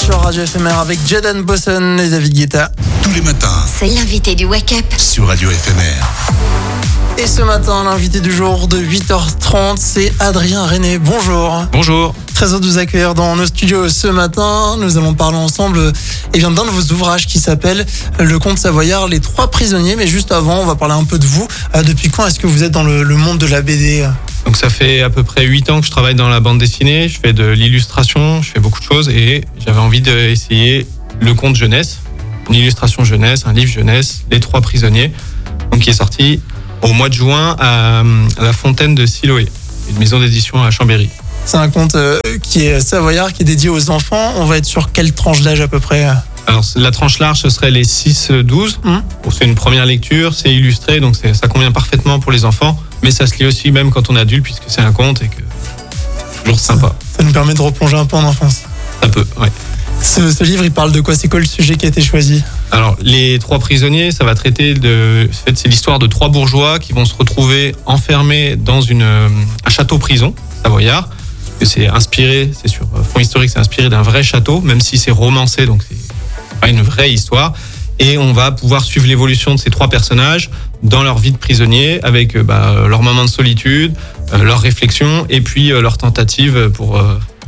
sur Radio FMR avec Jaden Bosson et David Guetta. Tous les matins, C'est l'invité du Wake Up. sur Radio FMR. Et ce matin, l'invité du jour de 8h30, c'est Adrien René. Bonjour. Bonjour. Très heureux de vous accueillir dans nos studios ce matin. Nous allons parler ensemble d'un de vos ouvrages qui s'appelle Le Comte Savoyard, les 3 prisonniers. Mais juste avant, on va parler un peu de vous. Depuis quand est-ce que vous êtes dans le monde de la BD ? Donc ça fait à peu près 8 ans que je travaille dans la bande dessinée. Je fais de l'illustration, je fais beaucoup de choses et j'avais envie d'essayer le conte jeunesse, une illustration jeunesse, un livre jeunesse, Les 3 prisonniers, donc qui est sorti au mois de juin à la Fontaine de Siloé, une maison d'édition à Chambéry. C'est un conte qui est savoyard, qui est dédié aux enfants. On va être sur quelle tranche d'âge à peu près ? Alors la tranche large, ce serait les 6-12. C'est une première lecture, c'est illustré, donc ça convient parfaitement pour les enfants. Mais ça se lit aussi même quand on est adulte, puisque c'est un conte et que c'est toujours sympa. Ça nous permet de replonger un peu en enfance. Ça peut, ouais. Ce livre, il parle de quoi ? C'est quoi le sujet qui a été choisi ? Alors, les 3 prisonniers, ça va traiter c'est l'histoire de 3 bourgeois qui vont se retrouver enfermés dans un château-prison savoyard. C'est inspiré, c'est sur fond historique, c'est inspiré d'un vrai château, même si c'est romancé, donc c'est pas une vraie histoire. Et on va pouvoir suivre l'évolution de ces 3 personnages dans leur vie de prisonnier, avec leurs moments de solitude, leurs réflexions, et puis leurs tentatives pour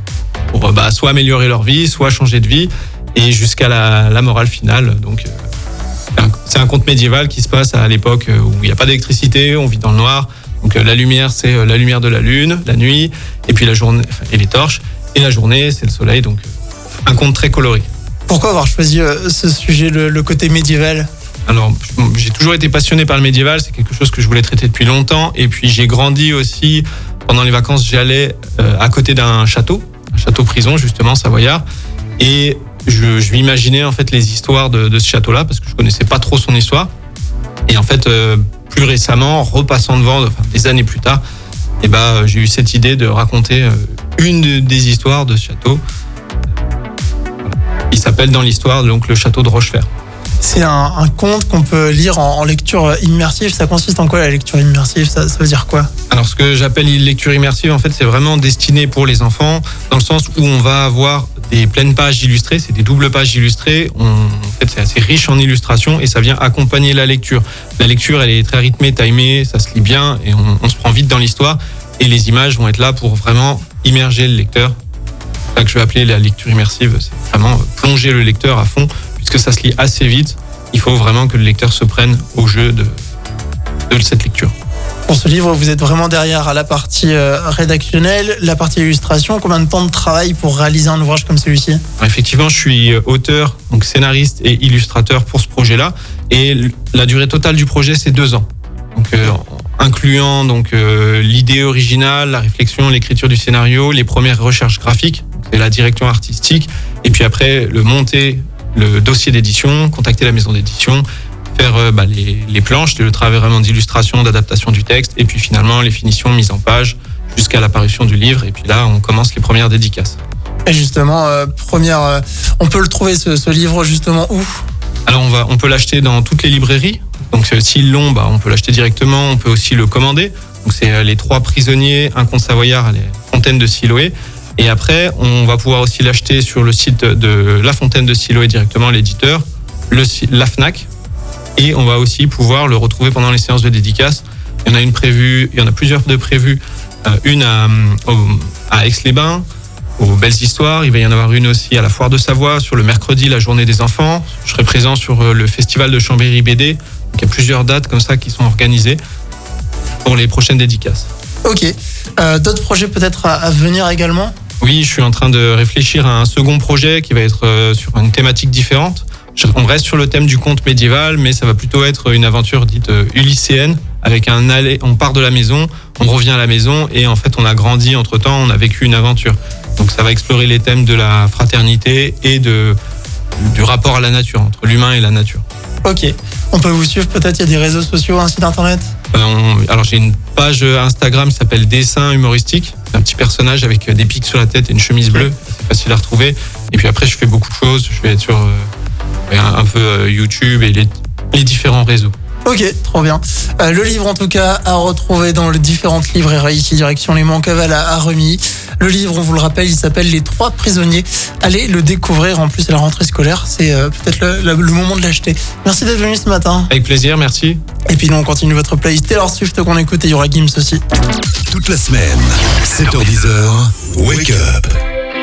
soit améliorer leur vie, soit changer de vie, et jusqu'à la morale finale. Donc c'est un conte médiéval qui se passe à l'époque où il n'y a pas d'électricité, on vit dans le noir. Donc la lumière, c'est la lumière de la lune, la nuit, et puis la journée, et les torches, et la journée, c'est le soleil. Donc un conte très coloré. Pourquoi avoir choisi ce sujet, le côté médiéval ? Alors, j'ai toujours été passionné par le médiéval, c'est quelque chose que je voulais traiter depuis longtemps, et puis j'ai grandi aussi, pendant les vacances, j'allais à côté d'un château, un château-prison justement, savoyard, et je m'imaginais en fait les histoires de ce château-là, parce que je connaissais pas trop son histoire, et en fait, plus récemment, repassant devant, des années plus tard, j'ai eu cette idée de raconter une des histoires de ce château. Il s'appelle dans l'histoire donc le château de Rochefort. C'est un conte qu'on peut lire en lecture immersive. Ça consiste en quoi la lecture immersive ? Ça veut dire quoi ? Alors ce que j'appelle lecture immersive, en fait, c'est vraiment destiné pour les enfants, dans le sens où on va avoir des pleines pages illustrées, c'est des doubles pages illustrées. En fait, c'est assez riche en illustrations et ça vient accompagner la lecture. La lecture, elle est très rythmée, timée, ça se lit bien et on se prend vite dans l'histoire. Et les images vont être là pour vraiment immerger le lecteur. C'est ça que je vais appeler la lecture immersive, c'est vraiment plonger le lecteur à fond, puisque ça se lit assez vite. Il faut vraiment que le lecteur se prenne au jeu de cette lecture. Pour ce livre, vous êtes vraiment derrière à la partie rédactionnelle, la partie illustration. Combien de temps de travail pour réaliser un ouvrage comme celui-ci ? Effectivement, je suis auteur, donc scénariste et illustrateur pour ce projet-là. Et la durée totale du projet, c'est 2 ans. Donc, incluant l'idée originale, la réflexion, l'écriture du scénario, les premières recherches graphiques, c'est la direction artistique, et puis après monter le dossier d'édition, contacter la maison d'édition, faire les planches, le travail vraiment d'illustration, d'adaptation du texte, et puis finalement les finitions, mise en page, jusqu'à l'apparition du livre, et puis là on commence les premières dédicaces. Et justement, on peut le trouver ce livre justement où ? Alors on peut l'acheter dans toutes les librairies. Donc s'ils l'ont, on peut l'acheter directement, on peut aussi le commander. Donc c'est les 3 prisonniers, un conte savoyard à la Fontaine de Siloé. Et après, on va pouvoir aussi l'acheter sur le site de la Fontaine de Siloé directement, l'éditeur, la Fnac. Et on va aussi pouvoir le retrouver pendant les séances de dédicace. Il y en a plusieurs de prévues. Une à Aix-les-Bains, aux Belles Histoires. Il va y en avoir une aussi à la Foire de Savoie, sur le mercredi, la journée des enfants. Je serai présent sur le festival de Chambéry BD. Donc, il y a plusieurs dates comme ça qui sont organisées pour les prochaines dédicaces. Ok. D'autres projets peut-être à venir également ? Oui, je suis en train de réfléchir à un second projet qui va être sur une thématique différente. On reste sur le thème du conte médiéval, mais ça va plutôt être une aventure dite ulycéenne, avec on part de la maison, on revient à la maison, et en fait on a grandi entre-temps, on a vécu une aventure. Donc ça va explorer les thèmes de la fraternité et du rapport à la nature, entre l'humain et la nature. Ok. On peut vous suivre peut-être, il y a des réseaux sociaux, un site internet ? Alors j'ai une page Instagram qui s'appelle Dessin humoristique. C'est un petit personnage avec des pics sur la tête et une chemise bleue. C'est facile à retrouver. Et puis après, je fais beaucoup de choses. Je vais être sur un peu YouTube et les différents réseaux. Ok, trop bien. Le livre, en tout cas, à retrouver dans les différentes librairies ici, direction les Mancaval à Remy. Le livre, on vous le rappelle, il s'appelle Les 3 prisonniers. Allez le découvrir. En plus, à la rentrée scolaire, c'est peut-être le moment de l'acheter. Merci d'être venu ce matin. Avec plaisir, merci. Et puis nous, on continue votre playlist Taylor Swift qu'on écoute et il y aura Gims aussi. Toute la semaine, 7h-10h, Wake Up